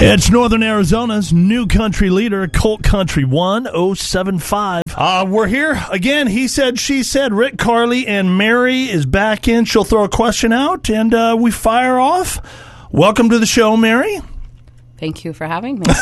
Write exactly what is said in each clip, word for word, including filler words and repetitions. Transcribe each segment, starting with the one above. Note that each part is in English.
It's Northern Arizona's new country leader, Colt Country one oh seven five. Uh, we're here again. He said, she said. Rick, Carly, and Mary is back in. She'll throw a question out, and uh, we fire off. Welcome to the show, Mary. Thank you for having me.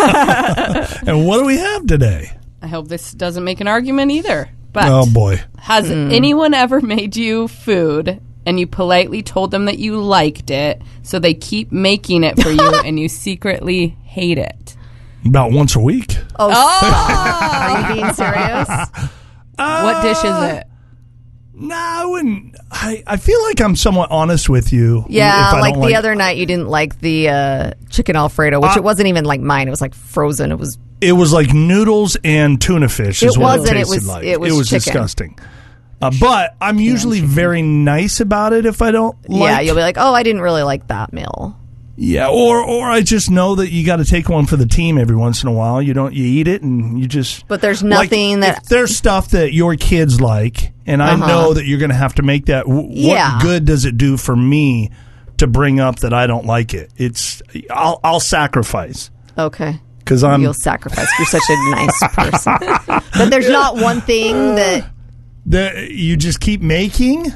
And what do we have today? I hope this doesn't make an argument either. But oh, boy. Has mm. anyone ever made you food and you politely told them that you liked it, so they keep making it for you and you secretly hate it? About once a week. Oh, oh. Are you being serious? Uh, what dish is it? No, nah, I wouldn't. I, I feel like I'm somewhat honest with you. Yeah, like the like, other night you didn't like the uh, chicken Alfredo, which uh, it wasn't even like mine. It was like frozen. It was It was like noodles and tuna fish is it what wasn't, it tasted it was, like. It was, it was disgusting. Uh, but I'm usually yeah, very nice about it if I don't like. Yeah, you'll be like, oh, I didn't really like that meal. Yeah, or or I just know that you got to take one for the team every once in a while. You don't, you eat it and you just. But there's nothing like, that. If there's stuff that your kids like, and I uh-huh. know that you're going to have to make that. W- yeah. What good does it do for me to bring up that I don't like it? It's I'll I'll sacrifice. Okay. Because I'm. You'll sacrifice. You're such a nice person. But there's not one thing that. That you just keep making?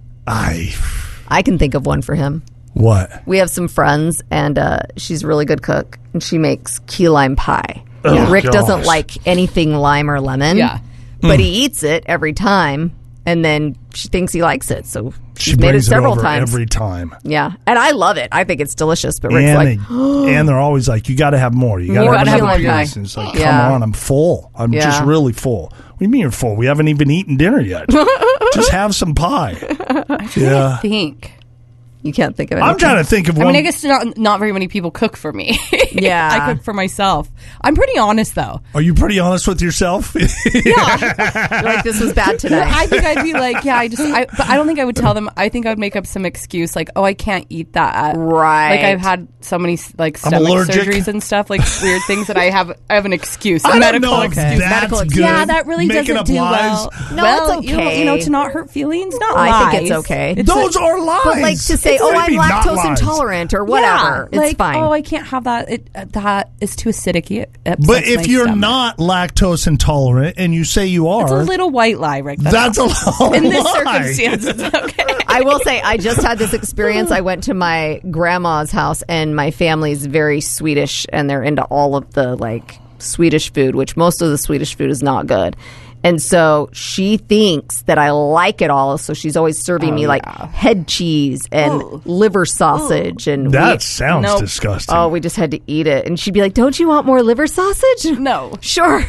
I I can think of one for him. What? We have some friends, and uh, she's a really good cook, and she makes key lime pie. Oh, Rick gosh. doesn't like anything lime or lemon, yeah. but mm. he eats it every time, and then she thinks he likes it, so she's she made it brings several it over times. Every time. Yeah, and I love it. I think it's delicious, but Rick's and like... they, and they're always like, you got to have more. You got to have another piece. And it's like, come yeah. on, I'm full. I'm yeah. just really full. What do you mean you're full? We haven't even eaten dinner yet. Just have some pie. I yeah. think. You can't think of it. I'm trying to think of one. I mean, I guess not, not very many people cook for me. Yeah. I cook for myself. I'm pretty honest, though. Are you pretty honest with yourself? Yeah. You're like, this was bad today. I think I'd be like, yeah, I just, I, but I don't think I would tell them. I think I would make up some excuse like, oh, I can't eat that. Right. Like, I've had so many, like, I'm stomach allergic. surgeries and stuff, like, weird things that I have, I have an excuse. A I medical don't know if excuse. that's medical good. Yeah, that really Making doesn't up do lies. well. No, well, it's you know, okay. You know, to not hurt feelings, not I lies. think it's okay. It's Those a, are lies. But like to say, It's oh, maybe I'm not lactose lies. intolerant or whatever, yeah, it's like, fine. Oh, I can't have that. It, uh, that is too acidic. It But if my you're stomach. not lactose intolerant and you say you are, it's a little white lie, Rick. That's, that's a little in this lie. circumstances. Okay. I will say, I just had this experience. I went to my grandma's house, and my family's very Swedish, and they're into all of the like Swedish food, which most of the Swedish food is not good. And so she thinks that I like it all, so she's always serving oh, me like yeah. head cheese and Ooh. liver sausage. Ooh. And that we, sounds nope. disgusting. Oh, we just had to eat it. And she'd be like, don't you want more liver sausage? No. Sure.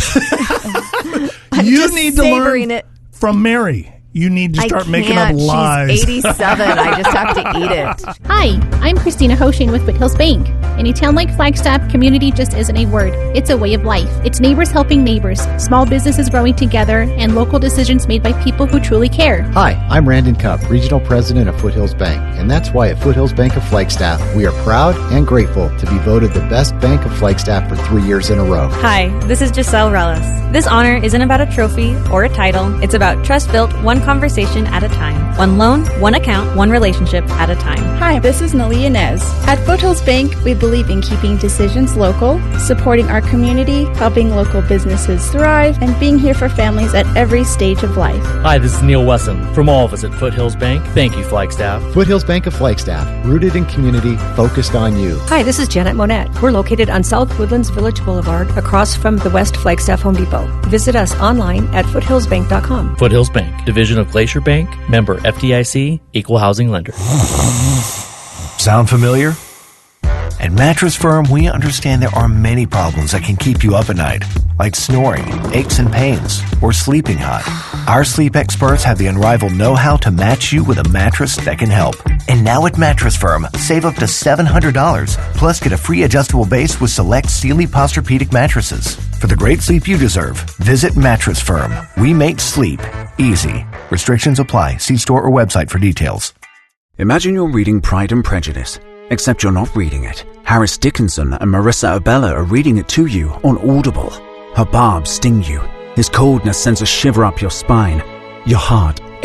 I'm you just need to savoring learn it. from Mary. You need to start I making up can't. lies. She's eighty-seven. I just have to eat it. Hi, I'm Christina Hoshin with Foothills Bank. In a town like Flagstaff, community just isn't a word. It's a way of life. It's neighbors helping neighbors, small businesses growing together, and local decisions made by people who truly care. Hi, I'm Randon Cupp, Regional President of Foothills Bank, and that's why at Foothills Bank of Flagstaff, we are proud and grateful to be voted the best bank of Flagstaff for three years in a row. Hi, this is Giselle Relis. This honor isn't about a trophy or a title. It's about trust built one conversation at a time. One loan, one account, one relationship at a time. Hi, this is Nelly Inez. At Foothills Bank, we believe in keeping decisions local, supporting our community, helping local businesses thrive, and being here for families at every stage of life. Hi, this is Neil Wesson. From all of us at Foothills Bank, thank you, Flagstaff. Foothills Bank of Flagstaff, rooted in community, focused on you. Hi, this is Janet Monette. We're located on South Woodlands Village Boulevard, across from the West Flagstaff Home Depot. Visit us online at foothills bank dot com. Foothills Bank, division of Glacier Bank, member F D I C, equal housing lender. Sound familiar? At Mattress Firm, we understand there are many problems that can keep you up at night, like snoring, aches and pains, or sleeping hot. Our sleep experts have the unrivaled know-how to match you with a mattress that can help. And now at Mattress Firm, save up to seven hundred dollars, plus get a free adjustable base with select Sealy Posturepedic mattresses. For the great sleep you deserve, visit Mattress Firm. We make sleep easy. Restrictions apply. See store or website for details. Imagine you're reading Pride and Prejudice, except you're not reading it. Harris Dickinson and Marissa Abella are reading it to you on Audible. Her barbs sting you. His coldness sends a shiver up your spine. Your heart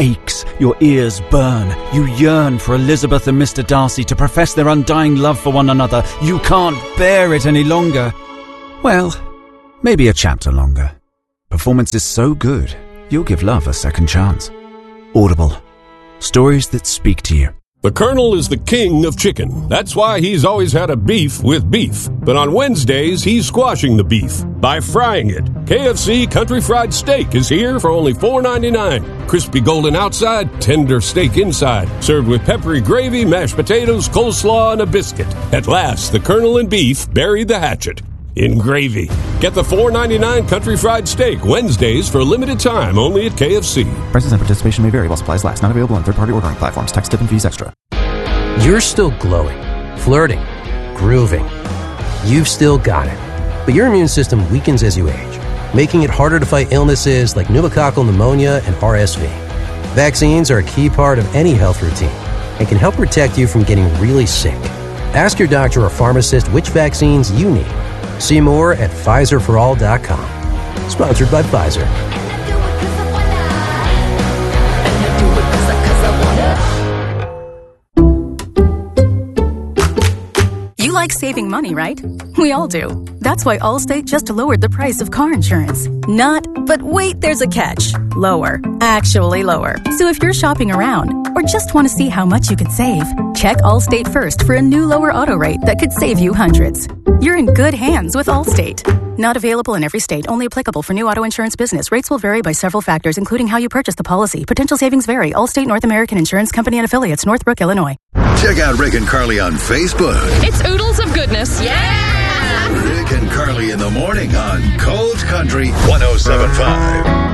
aches, your ears burn. You yearn for Elizabeth and Mister Darcy to profess their undying love for one another. You can't bear it any longer. Well, maybe a chapter longer. Performance is so good, you'll give love a second chance. Audible. Stories that speak to you. The Colonel is the king of chicken. That's why he's always had a beef with beef. But on Wednesdays, he's squashing the beef by frying it. K F C Country Fried Steak is here for only four ninety-nine. Crispy golden outside, tender steak inside. Served with peppery gravy, mashed potatoes, coleslaw, and a biscuit. At last, the Colonel and beef buried the hatchet in gravy. Get the four ninety-nine Country Fried Steak Wednesdays for a limited time only at K F C. Prices and participation may vary while supplies last. Not available on third-party ordering platforms. Tax, tip, and fees extra. You're still glowing, flirting, grooving. You've still got it. But your immune system weakens as you age, making it harder to fight illnesses like pneumococcal pneumonia and R S V. Vaccines are a key part of any health routine and can help protect you from getting really sick. Ask your doctor or pharmacist which vaccines you need. See more at Pfizer for all dot com. Sponsored by Pfizer. You like saving money, right? We all do. That's why Allstate just lowered the price of car insurance. Not, but wait, there's a catch. Lower. Actually lower. So if you're shopping around or just want to see how much you could save, check Allstate first for a new lower auto rate that could save you hundreds. You're in good hands with Allstate. Not available in every state. Only applicable for new auto insurance business. Rates will vary by several factors, including how you purchase the policy. Potential savings vary. Allstate North American Insurance Company and Affiliates, Northbrook, Illinois. Check out Rick and Carly on Facebook. It's oodles of goodness. Yeah! Rick and Carly in the morning on Cold Country one oh seven point five.